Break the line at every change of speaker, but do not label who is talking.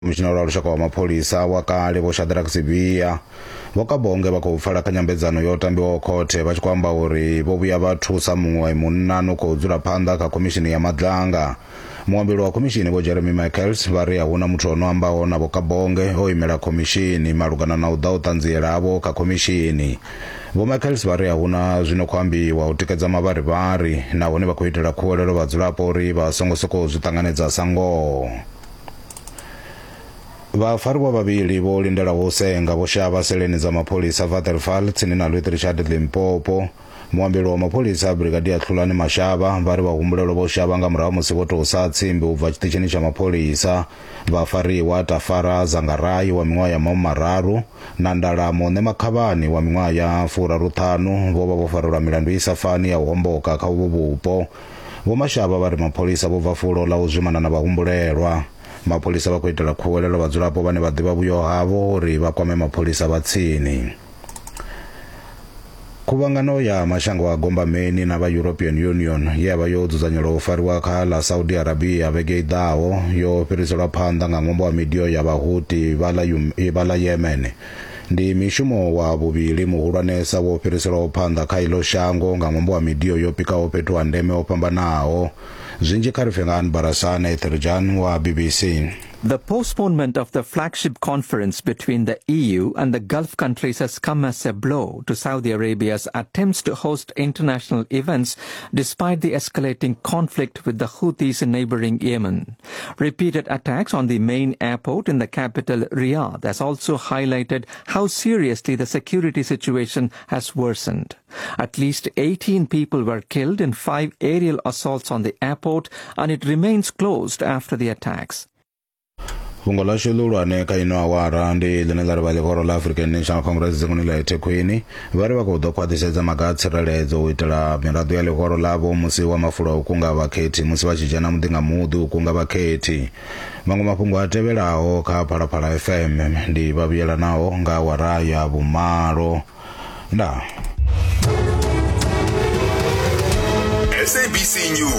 Commissioner wa lushaka wa mapolisa wakale Vho Shadrack Sibiya vokabonge vakofala kanyambedzano yotambiwa khothe vachikwamba uri vovuya vathusa muṅwe munna no khou dzula phanḓa kha komishini ya madlanga. Muambeli wa komishini Vho Jeremy Michaels vari ahuna muthu ono ambaho na vokabonge o imela komishini malugana na u ḓa u ṱanziela avo kha komishini. Vho Michaels vari ahuna zwino khou ambiwa u tikedza mavharivhari nahone vha khou itela khuwelelo vhadzulapo uri vha songo sokou zwi ṱanganedza sa ngoho. Vafariwa vhavhili vho lindelaho u senga vho shavha seleni dza mapholisa Waterval tsini na Louis Richard Limpopo. Muambeli wa mapholisa Brigadier Hlulani Mashava vari vahumbulelo vho shavha nga murahu musi vho tou sa tsimbi u bva tshiṱitshini tsha mapholisa. Vafariwa Tafara Zangarai wa miṅwaha ya mararu na Ndalamo Nemakhavhani wa miṅwaha ya 35 vho vha vho farelwa milandu i sa fani ya u homboka kha uvho vhupo. Vho Mashava vari mapholisa vho bva fulo ḽa u zwimana na vahumbulelwa. Mapholisa vha khou itela khuwelelo vhadzulapo vhane vha ḓivha vhuyo havho uri vha kwame mapholisa vha tsini. Khuvhangano ya mashango a Gombameni na vha European Union ye vha yo dzudzanyela u fariwa kha ḽa Saudi Arabia vhege i ḓaho yo fhiriselwa phanḓa nga ṅwambo wa midio ya Vhahuti vha ḽa Yemen. Ndi mishumo wa vhuvhili muhulwanesa wo fhiriselwaho phanḓa kha iḽo shango nga ṅwambo wa midio yo pikaho fhethu ha ndeme o fhambanaho. Zwinzhi kha ri pfe nga Ann Barasana Etherjan wa BBC.
The postponement of the flagship conference between the EU and the Gulf countries has come as a blow to Saudi Arabia's attempts to host international events despite the escalating conflict with the Houthis in neighboring Yemen. Repeated attacks on the main airport in the capital Riyadh has also highlighted how seriously the security situation has worsened. At least 18 people were killed in 5 aerial assaults on the airport, and it remains closed after the attacks.
Fungo la xilulwane ka ino awara ndi ḽine ḽa ri vha ḽihoro ḽa African National Congress dzingoni ḽa eThekwini vari vha khou ḓo khwaṱhisedza maga a tsireledzo u itela miraḓo ya ḽihoro ḽavho musi wa mafulo u kunga vhakhethi musi vha tshi dzhena muḓi nga muḓi u kunga vhakhethi. Maṅwe mafhungo a tevhelaho kha Phalaphala FM ndi vhavhuyelanaho nga awara ya vhumalo. Ndaa.
SABC News.